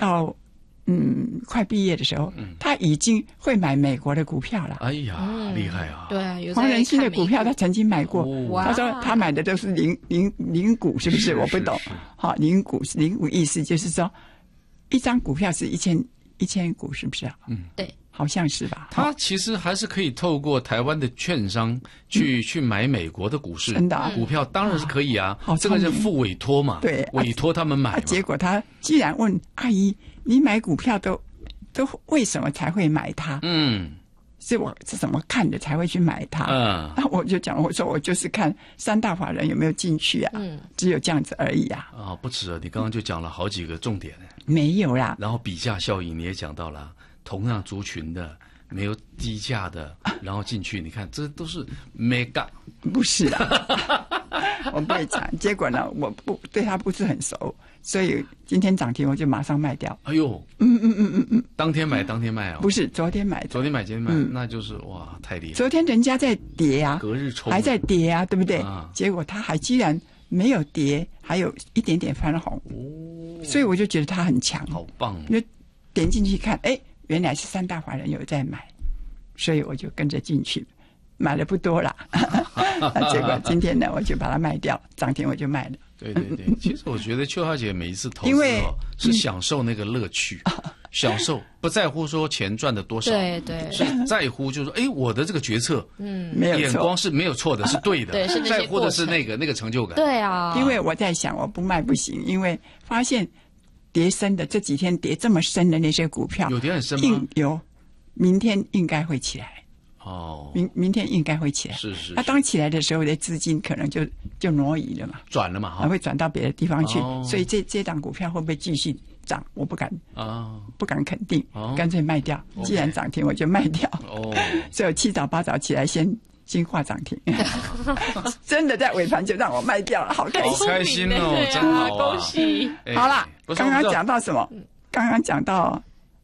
到快毕业的时候，他已经会买美国的股票了。 哎呀，厉害啊！ 对啊，有黄仁勋的股票他曾经买过，他说他买的都是零股，是不是？我不懂。好，零股意思就是说，一张股票是1000股，是不是啊？ 对。 好像是吧？ 他其实还是可以透过台湾的券商去买美国的股市， 真的股票当然是可以啊。 这个是付委托嘛， 对， 委托他们买嘛。 结果他居然问阿姨：“你买股票都为什么才会买它？”是我是怎么看的才会去买它？那我就讲，我说我就是看3大法人有没有进去啊，只有这样子而已啊。 不止啊，你刚刚就讲了好几个重点。 没有啦。 然后比价效应你也讲到了。同样族群的，没有低价的，然后进去，你看这都是 mega， 不是啊，我不会讲。结果呢，我对他不是很熟，所以今天涨停我就马上卖掉。 哎呦，当天买当天卖啊？ 不是，昨天买， 今天买，那就是哇，太厉害。 昨天人家在跌啊， 隔日冲还在跌啊，对不对？结果他还居然没有跌，还有一点点翻红，所以我就觉得他很强， 好棒。 就点进去看，原来是3大法人有在买，所以我就跟着进去，买的不多啦。结果今天呢，我就把它卖掉，涨停我就卖了。 对，其实我觉得邱小姐每一次投资是享受那个乐趣，享受不在乎说钱赚的多少， 对， 是在乎就是说，我的这个决策， 没有错， 眼光是没有错的，是对的， 对，是在乎的是那个成就感。 对啊， 因为我在想，我不卖不行，因为发现。跌深的这几天跌这么深的那些股票， 有跌很深吗？ 有，明天应该会起来。明天应该会起来。 是。 那当起来的时候的资金可能就挪移了嘛， 转了嘛， 会转到别的地方去。所以这档股票会不会继续涨？我不敢肯定，干脆卖掉。既然涨停，我就卖掉。所以我7早8早起来先画涨停，真的在尾盘就让我卖掉了，好开心， 好开心哦，真好， 恭喜！ 好了，刚刚讲到什么？刚刚讲到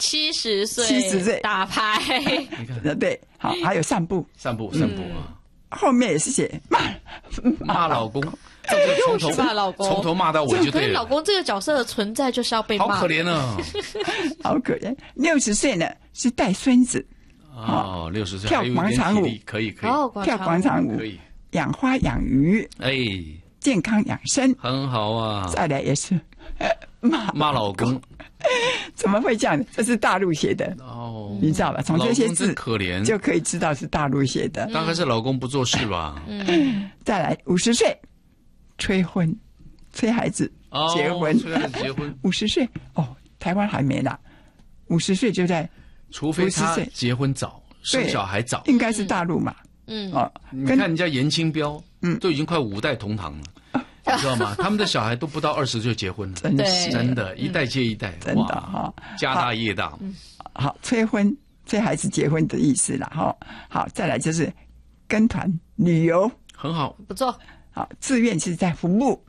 70岁打牌， 对，好，还有散步啊， 后面也是写骂老公， 又是骂老公， 从头骂到尾就对了。 老公这个角色的存在就是要被骂， 好可怜啊， 好可怜。60岁呢是带孙子。 60岁跳广场舞可以， 跳广场舞可以，养花养鱼，健康养生很好啊。 再来也是骂老公， 怎么会这样？这是大陆写的你知道吧？从这些字可怜就可以知道是大陆写的。 大概是老公不做事吧。 再来50岁催婚，催孩子结婚，50岁台湾还没啦，50岁就在。 除非他结婚早，生小孩早， 应该是大陆嘛。 你看人家严清标，都已经快5代同堂了，你知道吗？他们的小孩都不到20岁结婚了，真的，一代接一代， 真的哈， 家大业大。 好，催孩子结婚的意思了哈。好，再来就是跟团旅游， 很好， 不错。 好，志愿是在服务，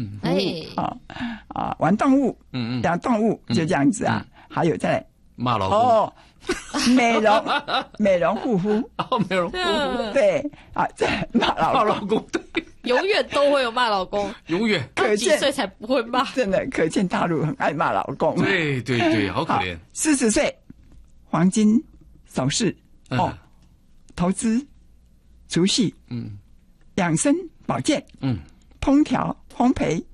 玩动物，养动物，就这样子啊。还有再来骂老公。 美容护肤美容护肤对在骂老公对， 永远都会有骂老公， 永远几岁才不会骂， 真的可见大陆很爱骂老公。 对，好可怜。 40岁黄金首饰投资储蓄养生保健烹调烘焙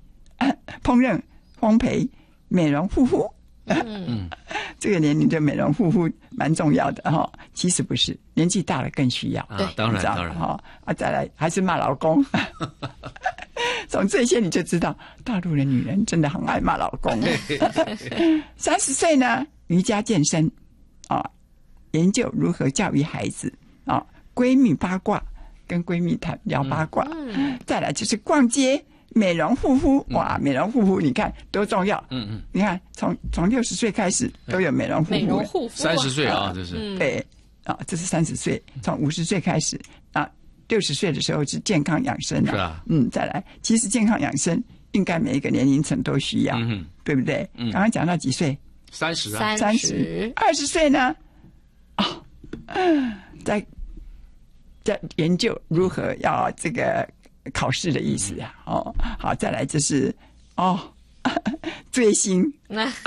美容护肤。这个年龄的美容护肤蛮重要的哈，其实不是，年纪大了更需要。 对，当然哈再来还是骂老公。从这些你就知道，大陆的女人真的很爱骂老公。30岁呢，瑜伽健身研究如何教育孩子闺蜜八卦，跟闺蜜聊八卦。再来就是逛街。美容护肤美容护肤你看多重要。你看从60岁开始都有美容护肤。 30岁这是对这是30岁，从50岁开始60岁的时候是健康养生是啊。 再来，其实健康养生应该每一个年龄层都需要，对不对？刚刚讲到几岁 ？30。 20岁呢在研究如何要这个考试的意思好，再来就是追星